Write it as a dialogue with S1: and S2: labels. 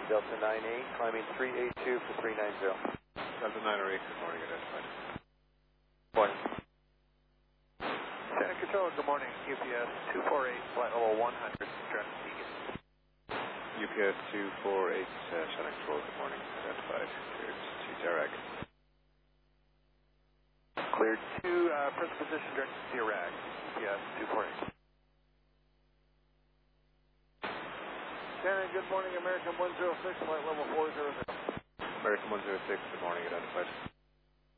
S1: Delta 98, climbing 382 for 390.
S2: Delta 908, good morning, identified.
S1: Morning.
S3: Center Control, good morning. UPS 248, flight level 100, Trent Egan.
S2: UPS 248, Center Control, good morning, identified. Cleared to Iraq.
S3: Cleared to present position, directed to Iraq. UPS 248.
S4: Shannon, good morning. American 106, flight level 400.
S2: American 106, good morning, identified.